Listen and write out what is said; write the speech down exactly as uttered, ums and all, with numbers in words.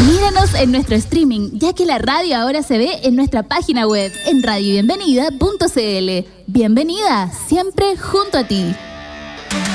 Míranos en nuestro streaming, ya que la radio ahora se ve en nuestra página web en radio bienvenida punto c l. Bienvenida, siempre junto a ti.